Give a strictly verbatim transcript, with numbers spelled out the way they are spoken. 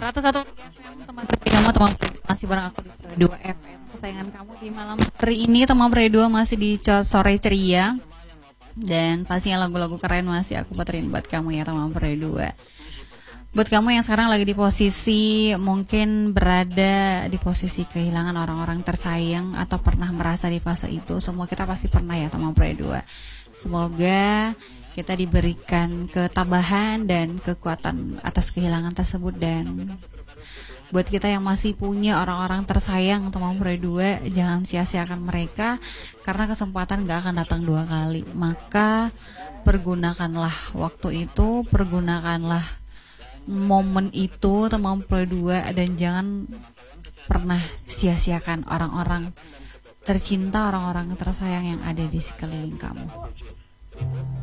seratus satu F M, teman Pre kamu, teman Pre masih bareng aku di Pre dua F M kesayangan kamu di malam hari ini. Teman Pre dua masih di co- sore ceria, dan pastinya lagu-lagu keren masih aku puterin buat kamu ya teman Pre dua. Buat kamu yang sekarang lagi di posisi mungkin berada di posisi kehilangan orang-orang tersayang atau pernah merasa di fase itu, semua kita pasti pernah ya teman Pre dua. Semoga kita diberikan ketabahan dan kekuatan atas kehilangan tersebut, dan buat kita yang masih punya orang-orang tersayang teman Pre dua, jangan sia-siakan mereka karena kesempatan gak akan datang dua kali. Maka pergunakanlah waktu itu, pergunakanlah momen itu teman Pre dua, dan jangan pernah sia-siakan orang-orang tercinta, orang-orang tersayang yang ada di sekeliling kamu.